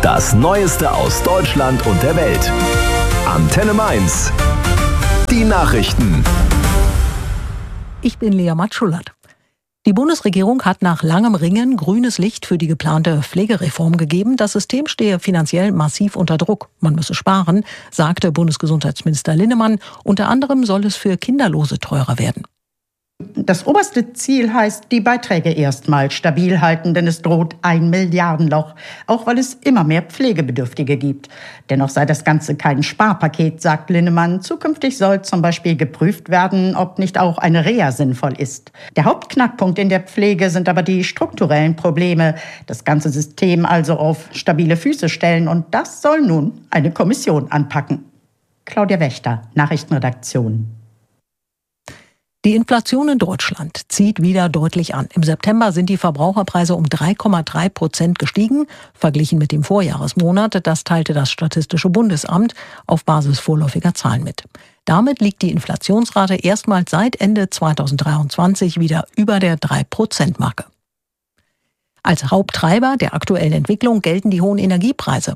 Das Neueste aus Deutschland und der Welt. Antenne Mainz. Die Nachrichten. Ich bin Lea Matschulat. Die Bundesregierung hat nach langem Ringen grünes Licht für die geplante Pflegereform gegeben. Das System stehe finanziell massiv unter Druck. Man müsse sparen, sagte Bundesgesundheitsminister Linnemann. Unter anderem soll es für Kinderlose teurer werden. Das oberste Ziel heißt, die Beiträge erstmal stabil halten, denn es droht ein Milliardenloch, auch weil es immer mehr Pflegebedürftige gibt. Dennoch sei das Ganze kein Sparpaket, sagt Linnemann. Zukünftig soll zum Beispiel geprüft werden, ob nicht auch eine Reha sinnvoll ist. Der Hauptknackpunkt in der Pflege sind aber die strukturellen Probleme. Das ganze System also auf stabile Füße stellen, und das soll nun eine Kommission anpacken. Claudia Wächter, Nachrichtenredaktion. Die Inflation in Deutschland zieht wieder deutlich an. Im September sind die Verbraucherpreise um 3,3% gestiegen, verglichen mit dem Vorjahresmonat. Das teilte das Statistische Bundesamt auf Basis vorläufiger Zahlen mit. Damit liegt die Inflationsrate erstmals seit Ende 2023 wieder über der 3%-Marke. Als Haupttreiber der aktuellen Entwicklung gelten die hohen Energiepreise.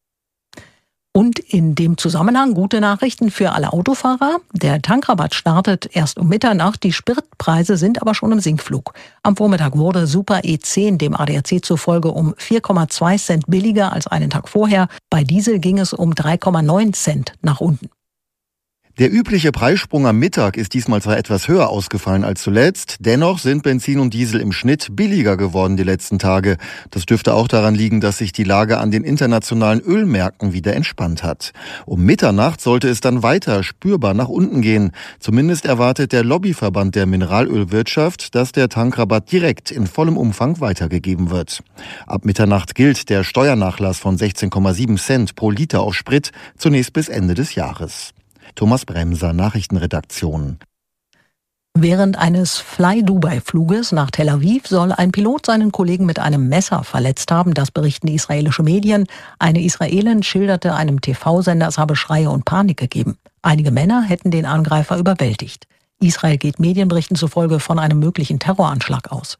Und in dem Zusammenhang gute Nachrichten für alle Autofahrer. Der Tankrabatt startet erst um Mitternacht. Die Spritpreise sind aber schon im Sinkflug. Am Vormittag wurde Super E10 dem ADAC zufolge um 4,2 Cent billiger als einen Tag vorher. Bei Diesel ging es um 3,9 Cent nach unten. Der übliche Preissprung am Mittag ist diesmal zwar etwas höher ausgefallen als zuletzt, dennoch sind Benzin und Diesel im Schnitt billiger geworden die letzten Tage. Das dürfte auch daran liegen, dass sich die Lage an den internationalen Ölmärkten wieder entspannt hat. Um Mitternacht sollte es dann weiter spürbar nach unten gehen. Zumindest erwartet der Lobbyverband der Mineralölwirtschaft, dass der Tankrabatt direkt in vollem Umfang weitergegeben wird. Ab Mitternacht gilt der Steuernachlass von 16,7 Cent pro Liter auf Sprit zunächst bis Ende des Jahres. Thomas Bremser, Nachrichtenredaktion. Während eines Fly-Dubai-Fluges nach Tel Aviv soll ein Pilot seinen Kollegen mit einem Messer verletzt haben. Das berichten israelische Medien. Eine Israelin schilderte einem TV-Sender, es habe Schreie und Panik gegeben. Einige Männer hätten den Angreifer überwältigt. Israel geht Medienberichten zufolge von einem möglichen Terroranschlag aus.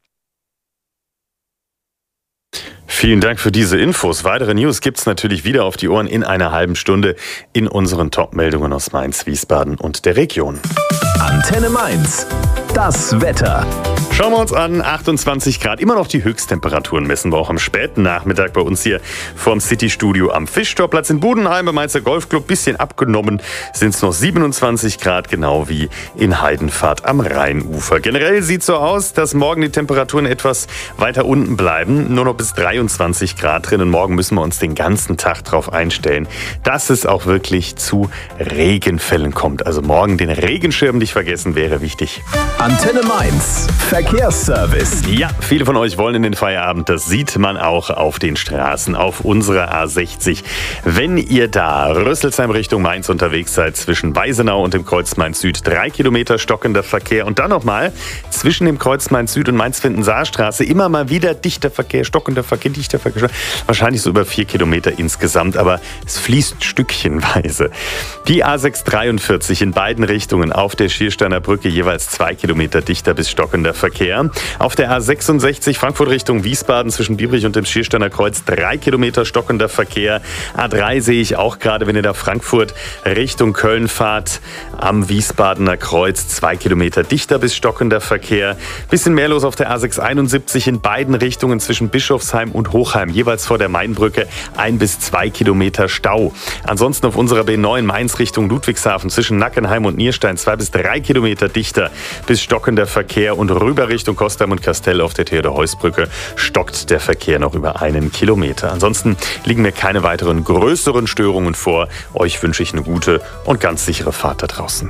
Vielen Dank für diese Infos. Weitere News gibt's natürlich wieder auf die Ohren in einer halben Stunde in unseren Top-Meldungen aus Mainz, Wiesbaden und der Region. Antenne Mainz. Das Wetter. Schauen wir uns an, 28 Grad, immer noch die Höchsttemperaturen messen wir auch am späten Nachmittag bei uns hier vorm City-Studio am Fischtorplatz in Budenheim beim Mainzer Golfclub. Bisschen abgenommen sind es noch 27 Grad, genau wie in Heidenfahrt am Rheinufer. Generell sieht so aus, dass morgen die Temperaturen etwas weiter unten bleiben, nur noch bis 23 Grad drin. Und morgen müssen wir uns den ganzen Tag darauf einstellen, dass es auch wirklich zu Regenfällen kommt. Also morgen den Regenschirm nicht vergessen, wäre wichtig. Antenne Mainz. Verkehrsservice. Ja, viele von euch wollen in den Feierabend. Das sieht man auch auf den Straßen, auf unserer A60. Wenn ihr da Rüsselsheim Richtung Mainz unterwegs seid, zwischen Weisenau und dem Kreuz Mainz Süd, 3 Kilometer stockender Verkehr. Und dann nochmal zwischen dem Kreuz Mainz Süd und Mainz-Findensaar-Straße immer mal wieder dichter Verkehr, stockender Verkehr, dichter Verkehr. Wahrscheinlich so über 4 Kilometer insgesamt, aber es fließt stückchenweise. Die A643 in beiden Richtungen auf der Schiersteiner Brücke jeweils 2 Kilometer dichter bis stockender Verkehr. Auf der A66 Frankfurt Richtung Wiesbaden zwischen Biebrich und dem Schiersteiner Kreuz 3 Kilometer stockender Verkehr. A3 sehe ich auch gerade, wenn ihr da Frankfurt Richtung Köln fahrt, am Wiesbadener Kreuz 2 Kilometer dichter bis stockender Verkehr. Bisschen mehr los auf der A671 in beiden Richtungen zwischen Bischofsheim und Hochheim, jeweils vor der Mainbrücke 1 bis 2 Kilometer Stau. Ansonsten auf unserer B9 Mainz Richtung Ludwigshafen zwischen Nackenheim und Nierstein 2 bis 3 Kilometer dichter bis stockender Verkehr und rüber Richtung Kostheim und Kastell auf der Theodor-Heuss-Brücke stockt der Verkehr noch über 1 Kilometer. Ansonsten liegen mir keine weiteren größeren Störungen vor. Euch wünsche ich eine gute und ganz sichere Fahrt da draußen.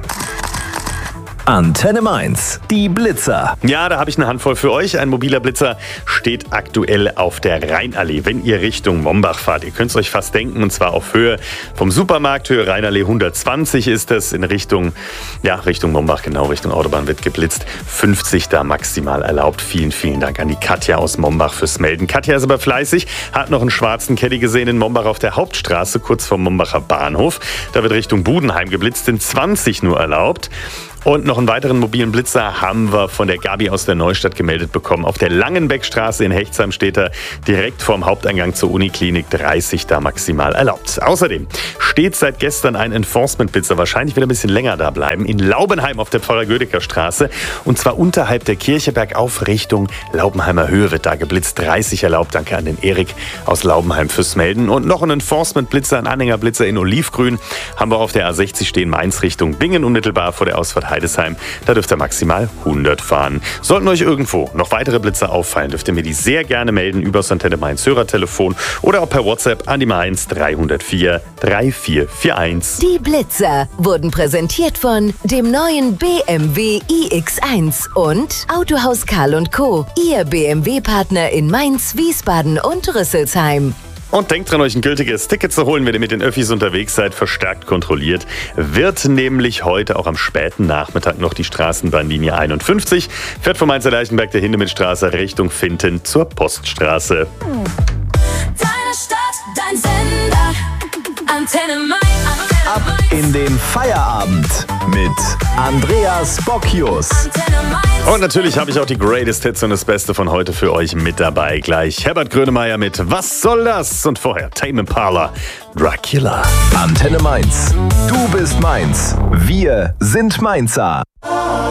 Antenne Mainz, die Blitzer. Ja, da habe ich eine Handvoll für euch. Ein mobiler Blitzer steht aktuell auf der Rheinallee, wenn ihr Richtung Mombach fahrt. Ihr könnt es euch fast denken, und zwar auf Höhe vom Supermarkt. Höhe Rheinallee 120 ist das. In Richtung Mombach, genau, Richtung Autobahn wird geblitzt. 50 da maximal erlaubt. Vielen, vielen Dank an die Katja aus Mombach fürs Melden. Katja ist aber fleißig, hat noch einen schwarzen Caddy gesehen in Mombach auf der Hauptstraße, kurz vom Mombacher Bahnhof. Da wird Richtung Budenheim geblitzt, in 20 nur erlaubt. Und noch einen weiteren mobilen Blitzer haben wir von der Gabi aus der Neustadt gemeldet bekommen. Auf der Langenbeckstraße in Hechtsheim steht er direkt vorm Haupteingang zur Uniklinik, 30 da maximal erlaubt. Außerdem steht seit gestern ein Enforcement-Blitzer, wahrscheinlich wird er ein bisschen länger da bleiben, in Laubenheim auf der Pfarrer-Gödecker Straße. Und zwar unterhalb der Kirche bergauf Richtung Laubenheimer Höhe wird da geblitzt. 30 erlaubt. Danke an den Erik aus Laubenheim fürs Melden. Und noch ein Enforcement-Blitzer, ein Anhängerblitzer in Olivgrün haben wir auf der A60 stehen, Mainz Richtung Bingen, unmittelbar vor der Ausfahrt Heidesheim. Da dürft ihr maximal 100 fahren. Sollten euch irgendwo noch weitere Blitzer auffallen, dürft ihr mir die sehr gerne melden über das Antenne Mainz Hörertelefon oder auch per WhatsApp an die Mainz 304 3441. Die Blitzer wurden präsentiert von dem neuen BMW iX1 und Autohaus Karl & Co., Ihr BMW-Partner in Mainz, Wiesbaden und Rüsselsheim. Und denkt dran, euch ein gültiges Ticket zu holen, wenn ihr mit den Öffis unterwegs seid, verstärkt kontrolliert. Wird nämlich heute auch am späten Nachmittag noch die Straßenbahnlinie 51, fährt vom Mainzer Leichenberg der Hindemithstraße Richtung Finten zur Poststraße. Deine Stadt, dein Sender, Antenne Mainz. Ab in den Feierabend mit Andreas Bocchius. Und natürlich habe ich auch die Greatest Hits und das Beste von heute für euch mit dabei. Gleich Herbert Grönemeyer mit Was soll das? Und vorher Tame Impala, Dracula. Antenne Mainz. Du bist Mainz. Wir sind Mainzer.